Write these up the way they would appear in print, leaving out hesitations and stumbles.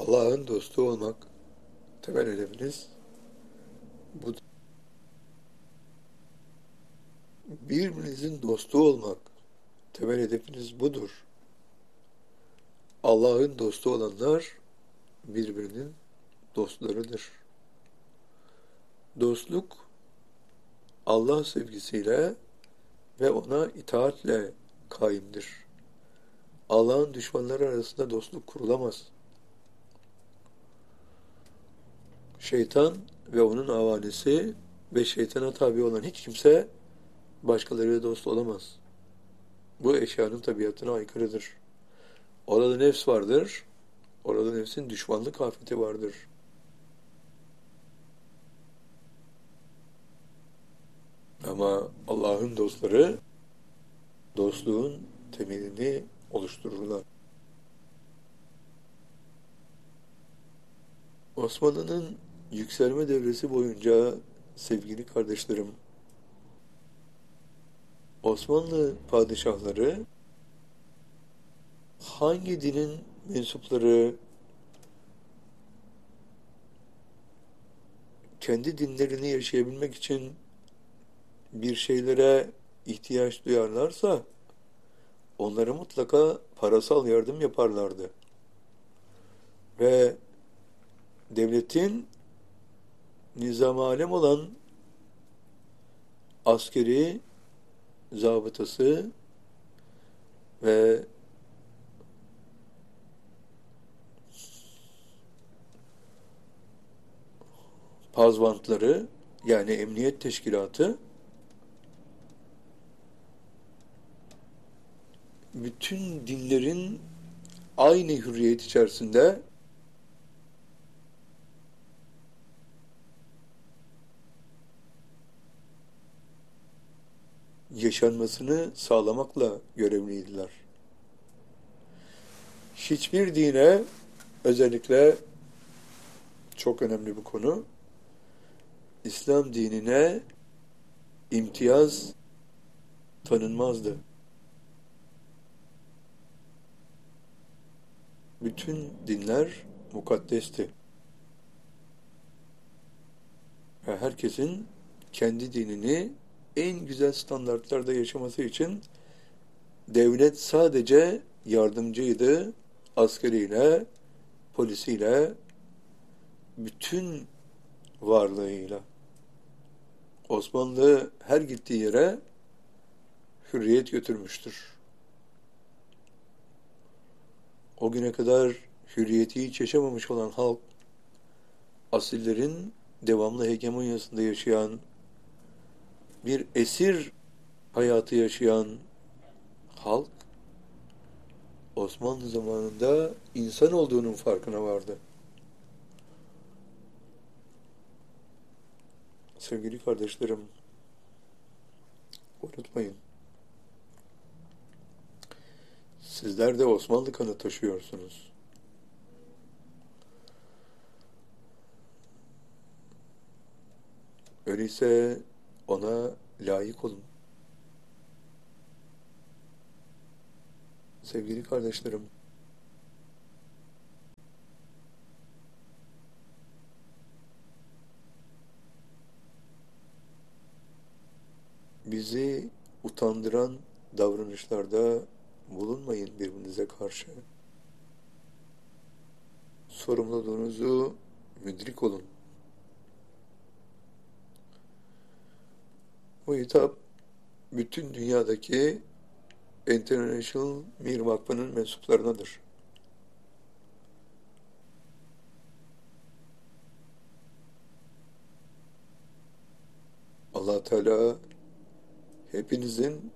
Allah'ın dostu olmak temel hedefiniz bu. Birbirinizin dostu olmak temel hedefiniz budur. Allah'ın dostu olanlar birbirinin dostlarıdır. Dostluk Allah sevgisiyle ve ona itaatle kaimdir. Allah'ın düşmanları arasında dostluk kurulamaz. Şeytan ve onun avanesi ve şeytana tabi olan hiç kimse başkalarıyla dost olamaz. Bu eşyanın tabiatına aykırıdır. Orada nefs vardır, orada nefsin düşmanlık afeti vardır. Ama Allah'ın dostları dostluğun temelini oluştururlar. Osmanlı'nın yükselme devresi boyunca sevgili kardeşlerim, Osmanlı padişahları hangi dinin mensupları kendi dinlerini yaşayabilmek için bir şeylere ihtiyaç duyarlarsa onlara mutlaka parasal yardım yaparlardı. Ve devletin nizam-ı alem olan askeri zabıtası ve pazvantları yani emniyet teşkilatı bütün dinlerin aynı hürriyet içerisinde yaşanmasını sağlamakla görevliydiler. Hiçbir dine, özellikle çok önemli bu konu, İslam dinine imtiyaz tanınmazdı. Bütün dinler mukaddesti. Ve herkesin kendi dinini en güzel standartlarda yaşaması için devlet sadece yardımcıydı, askeriyle, polisiyle, bütün varlığıyla. Osmanlı her gittiği yere hürriyet götürmüştür. O güne kadar hürriyeti hiç yaşamamış olan halk, asillerin devamlı hegemonyasında yaşayan, bir esir hayatı yaşayan halk, Osmanlı zamanında insan olduğunun farkına vardı. Sevgili kardeşlerim, unutmayın, sizler de Osmanlı kanı taşıyorsunuz. Öyleyse ona layık olun. Sevgili kardeşlerim, bizi utandıran davranışlarda bulunmayın birbirinize karşı. Sorumluluğunuzu müdrik olun. Bu hitap bütün dünyadaki International Mir Vakfı'nın mensuplarınadır. Allah Teala hepinizin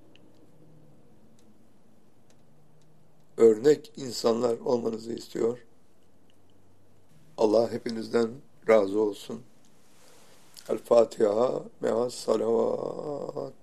örnek insanlar olmanızı istiyor. Allah hepinizden razı olsun. El Fatiha me'as salavat.